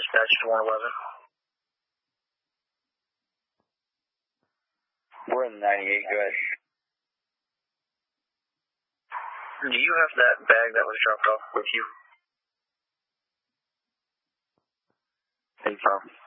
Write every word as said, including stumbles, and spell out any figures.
dispatch to one eleven. We're in ninety-eight, go ahead. Do you have that bag that was dropped off with you? Hey, Tom.